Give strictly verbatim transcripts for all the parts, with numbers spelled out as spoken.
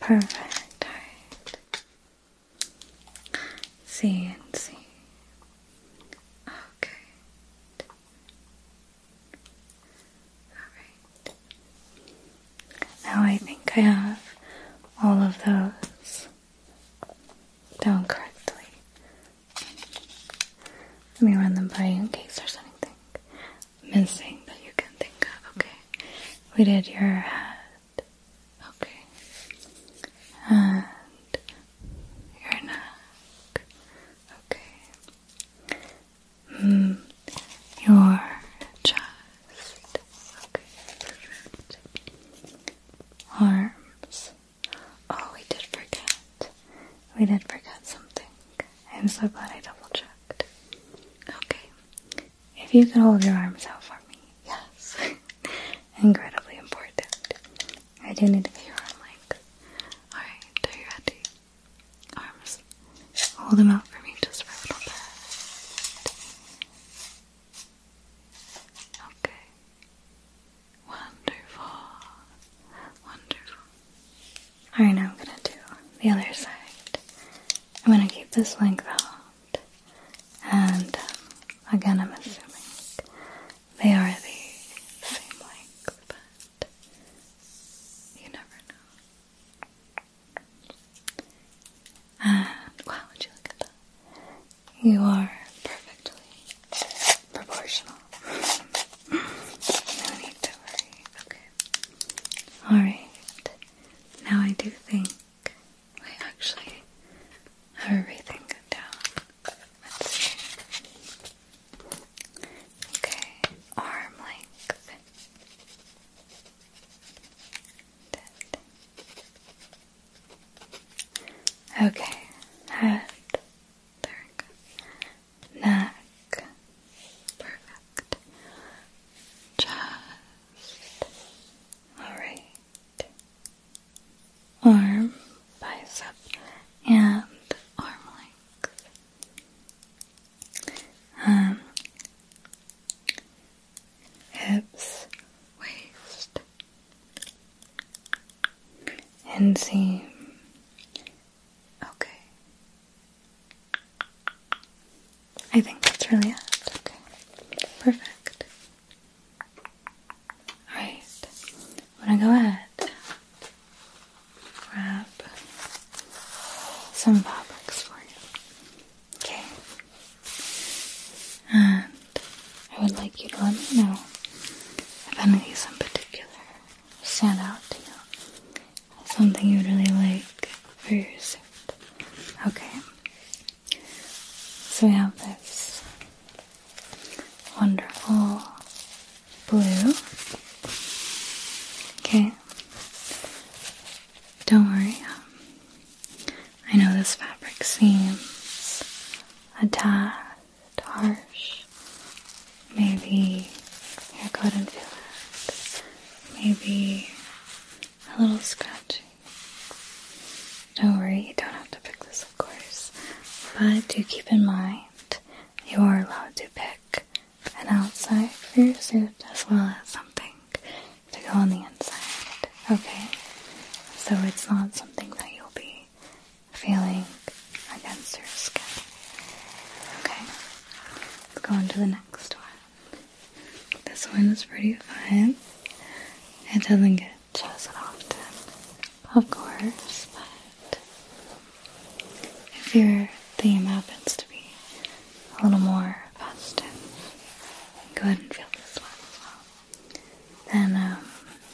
Perfect. Alright. C and C. Okay. Alright. Now I think I have all of those down correctly. Let me run them by you in case there's anything missing that you can think of. Okay. We did your head. Okay. And your neck. Okay. Mm, your chest. Okay, perfect. Arms. Oh, we did forget. We did forget something. I'm so glad I double checked. Okay. If you could hold your arms out for me. Yes. Incredibly important. I do need to get your arm length. Alright, are you ready? Arms. Hold them out for me just for a little bit. Okay. Wonderful. Wonderful. Alright, now I'm gonna do the other side. I'm gonna keep this length out. And um, again, I'm assuming they are the same length, but you never know. And wow, would you look at that? You are perfectly proportional. No need to worry. Okay. Alright. Now I do think I actually have everything down. Let's see. Okay. Arm length. Okay. Head. There we go. Neck. Perfect. Chest. Alright. Arm, bicep, and arm length. Um, hips, waist, inseam. Okay. I think that's really it. Okay. Perfect. Alright. I'm gonna go ahead. Grab some fabrics for you. Okay. And I would like you to let me know if any of these in particular stand out to you. Something you'd really like for your suit. Okay. So we have this wonderful blue. Okay. Don't worry. Um, I know this fabric seems a tad harsh. Maybe you couldn't feel it. Maybe a little scratchy. Don't worry, you don't have to pick this, of course. But do keep in mind, you are allowed to pick an outside for your suit as well as something to go on the inside. Okay? So it's not something that you'll be feeling against your skin. Okay? Let's go on to the next one. This one is pretty fun. It doesn't get chosen often, of course, but if your theme happens to be a little more festive, go ahead and feel this one as well. Then, um,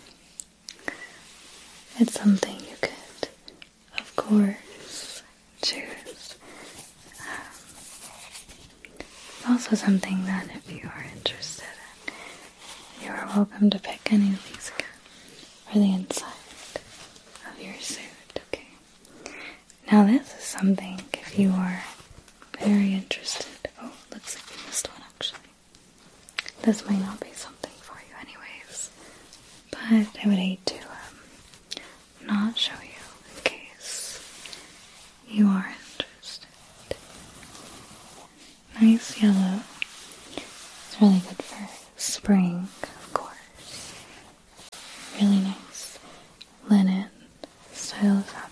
it's something you could, of course, choose. Um, it's also something that if you are interested in, you are welcome to pick any of these again for the inside of your suit, okay? Now this is something, if you are very interested, oh, looks like you missed one actually. This might not be something for you anyways, but I would hate to um, not show you in case you are interested. Nice yellow. It's really good for spring, of course. Really nice linen style fabric.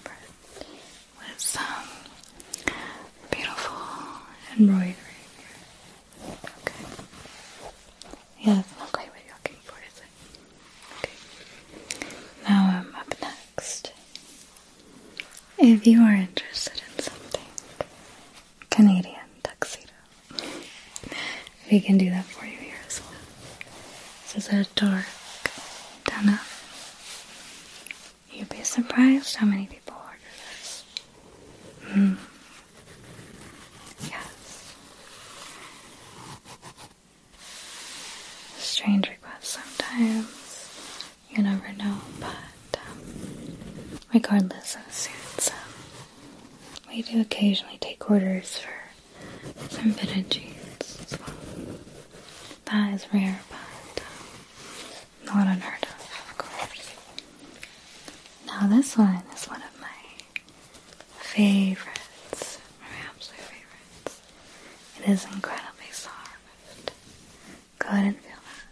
if you are interested in something Canadian tuxedo, we can do that for you here as well. This is a dark denim. You'd be surprised how many people order this. Mm. Yes. Strange requests sometimes. You never know, but um, regardless of suits, um, we do occasionally take orders for some fitted jeans as well. That is rare, but um, not unheard of, of course. Now this one is one of my favorites, my absolute favorites. It is incredibly soft. Go ahead and feel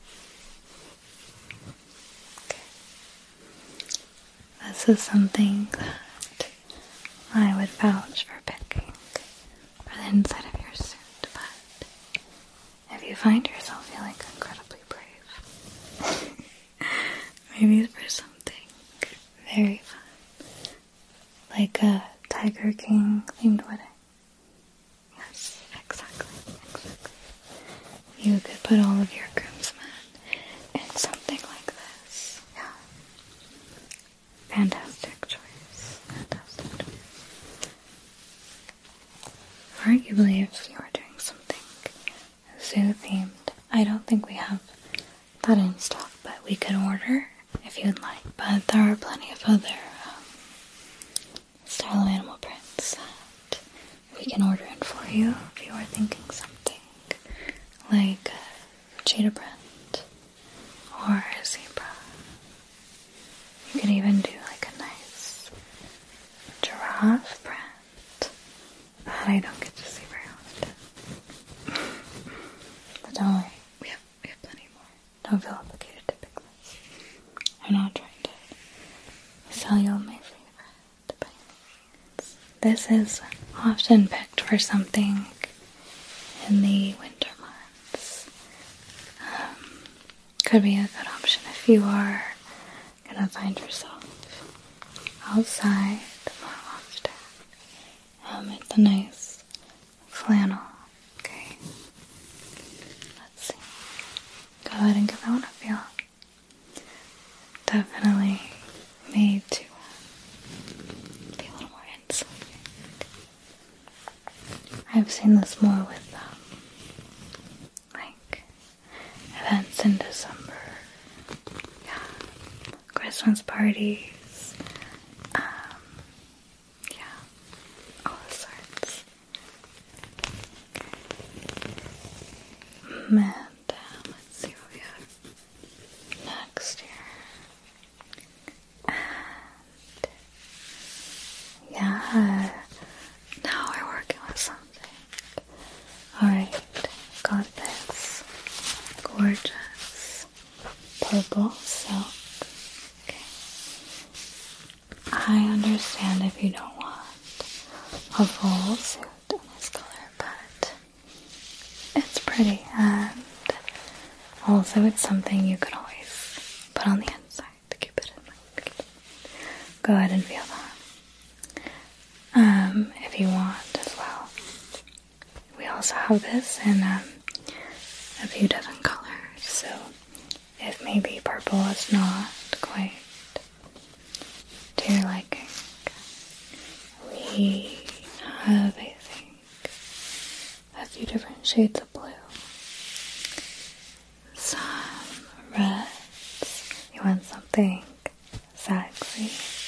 that. Okay. This is something that I would vouch for picking for the inside of your suit, but if you find yourself feeling incredibly brave, maybe for something very fun, like a Tiger King themed wedding. Yes, exactly, exactly. You could put all of your groomsmen in something like this. Yeah. Fantastic choice. Fantastic choice. Arguably, if you were doing something zoo themed, I don't think we have that in stock, but we could order if you'd like. But there are plenty of other um, style of animal prints that we can order in for you if you are thinking something like a cheetah print or a zebra. You could even do like a nice giraffe print that I don't get to see very often. But don't worry, we have, we have plenty more. Don't feel obligated to pick this. I'm not trying to sell you on my favorite by any means. This is often picked for something in the winter months. Um, could be a good option if you are gonna find yourself outside more often. Um, it's a nice flannel. Okay. Let's see. Go ahead and give that one a feel. Definitely made to uh, be a little more insulating. I've seen this more with um, like events in December. Yeah. Christmas parties. Um, yeah. All sorts. And um, let's see what we have next here. And yeah, now we're working with something. Alright, got this gorgeous purple silk. Okay. I understand if you don't want a full suit in this color, but it's pretty, and also it's something you could always put on the inside to keep it in mind. Go ahead and feel that. Um, if you want as well. We also have this in um, a few different colors, so if maybe purple is not quite to your liking, we have, I think, a few different shades of blue. Some reds. You want something sexy.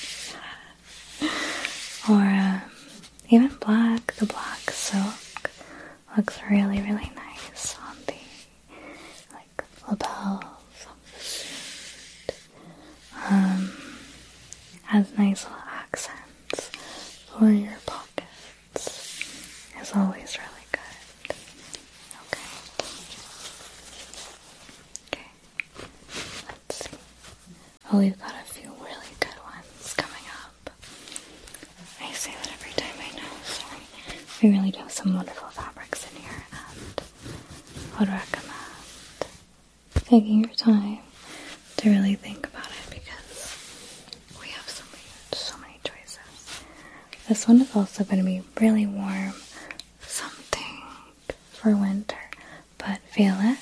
Or um, even black. The black silk looks really, really nice on the like lapels of the suit. Um, has nice little accents for your pockets. It's always really good. Okay. Okay. Let's see. Oh, we've got a few really good ones coming up. I say that every time, I know, sorry. We really do have some wonderful fabrics in here, and I would recommend taking your time to really think about it, because we have so many, so many choices. this one is also going to be really warm, something for winter, but feel it.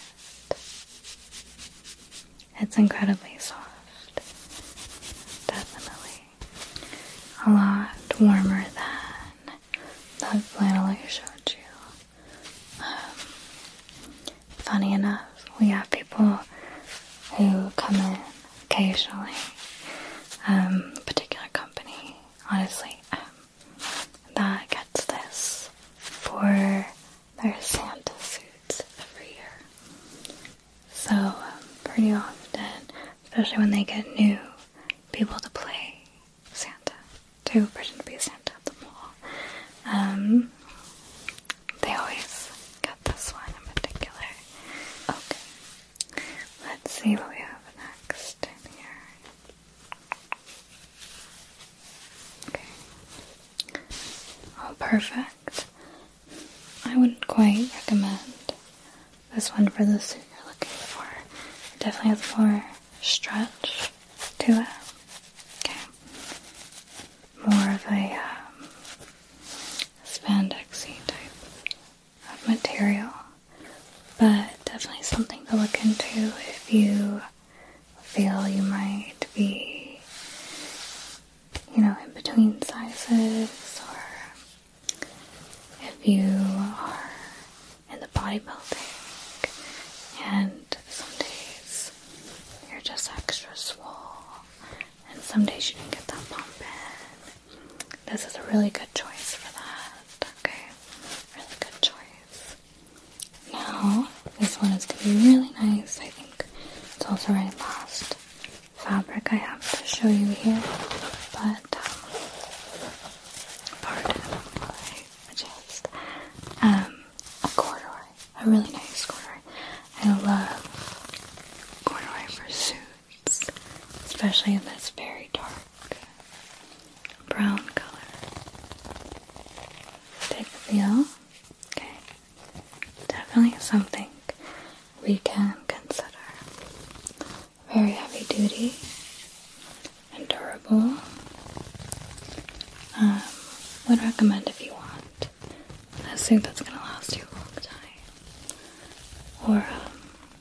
It's incredibly soft, definitely. A lot warmer than that flannel I showed you. Um, funny enough, we have people who come in occasionally, um, a particular company, honestly, um, that gets this for their Santa suits every year. So, um, pretty often, especially when they get new people to play Santa, to pretend to be Santa at the mall, um, they always get this one in particular. Okay, let's see what we have next in here. Okay. Oh, perfect. I wouldn't quite recommend this one for the suit you're looking for. It definitely has more stretch to it. Okay. More of a um, spandexy type of material. But definitely something to look into if you feel you might be, you know, in between sizes, or if you are in the bodybuilding and some days you're just extra swole and some days you didn't get that pump in. This is a really good choice for that, okay? Really good choice. Now, this one is going to be really nice. I think it's also our last fabric I have to show you here, but um, pardon my just um, a corduroy, a really nice corduroy. I love corduroy for suits, especially in this very dark brown color. Take a feel. Okay, definitely something we can consider. Very heavy duty and durable. Um, would recommend if you want a suit that's going to last you a long time. Or um,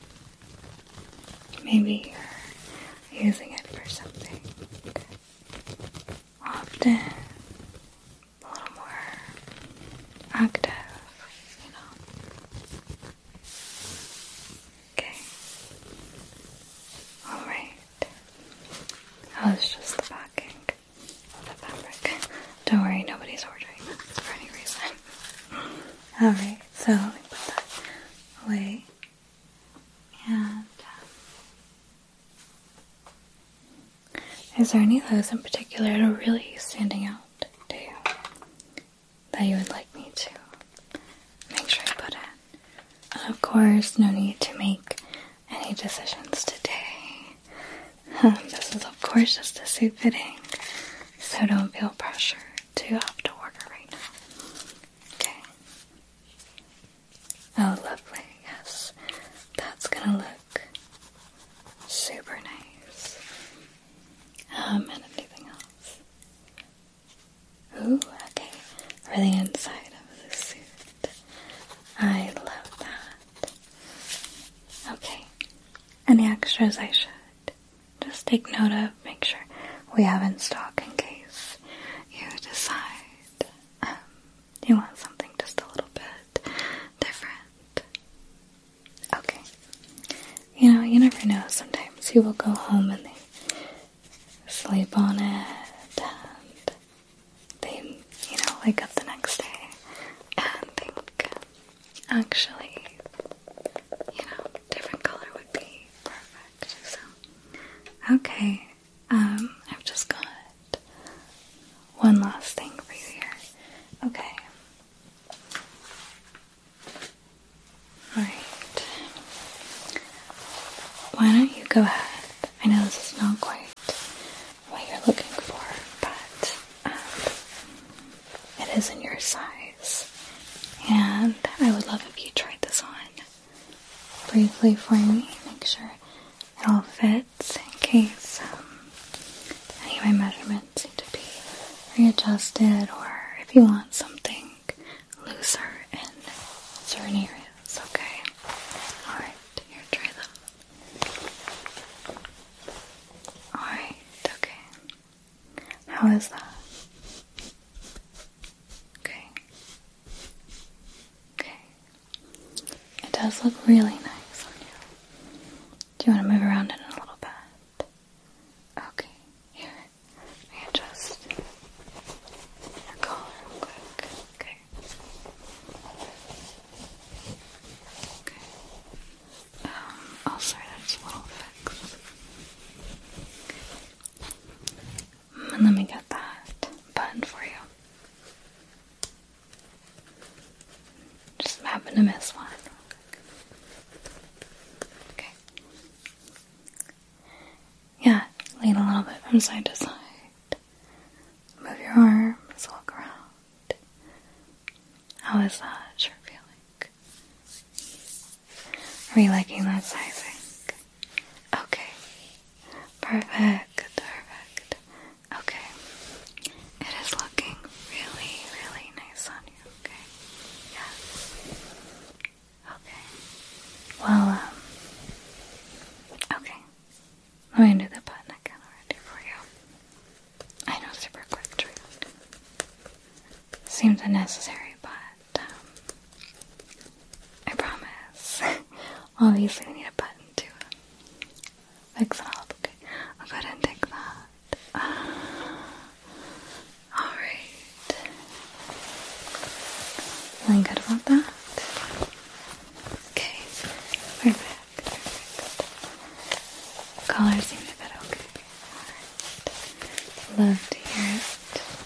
maybe you're using it for something often a little more active, you know. Okay. Alright. That was just the backing of the fabric. Don't worry, nobody's ordering this for any reason. Alright, so let me put that away. And um, is there any of those in particular that are really standing out to you that you would like me to make sure you put in? And of course, no need to make any decisions today. Um, this is of course just a suit fitting, so don't feel pressure to have to order right now. Okay. Oh, lovely. Yes, that's gonna look super nice. Um, and anything else? Ooh, okay. For the inside of the suit. I love that. Okay. Any extras I should just take note of, make sure we have in stock in case you decide um, you want something just a little bit different. Okay. You know, you never know. Sometimes you will go home and they sleep on it and they, you know, wake up the next day and think, actually, you know, different color would be perfect. So, okay, um, I've just got one last thing for you here. Okay. Alright. Why don't you go ahead? I know this is not quite what you're looking for, but um, it is in your size. And I would love if you tried this on briefly for me. Make sure it all fits in case um, any of my measurements need to be readjusted or if you want something looser in certain areas, okay? Alright, here, try them. Alright, okay. How is that? Okay. Okay. It does look really nice on you. Do you want to move around in it a little bit? Okay, here. Let me adjust your collar real quick. Okay. Okay. Um, oh, sorry, that's a little fixed. Okay. And let me get that button for you. Just happen to miss one. Okay. Yeah, lean a little bit from side to side. Move your arms, walk around. How is that shirt feeling? Are you liking that sizing? Okay. Perfect, perfect. Okay. It is looking really, really nice on you, okay? Yes. Okay. Well, um, okay. Let me do the button again already for you. I know, super quick trick. Seems unnecessary, but, um, I promise. Obviously, we need a button to fix it up, okay? I'll go ahead and take that. Uh, Alright. Feeling good about that? Okay. Perfect. Perfect. Color seemed a bit okay. Alright. Love to hear it.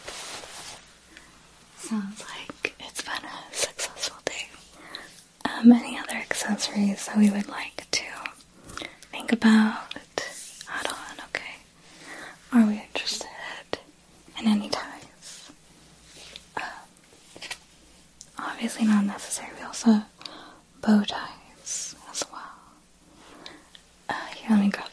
Sounds like it's been a successful day. Um, any other accessories that we would like to think about, add on, okay? Are we interested in any ties? Uh, obviously not necessary. We also have bow ties as well. Uh, here, let me grab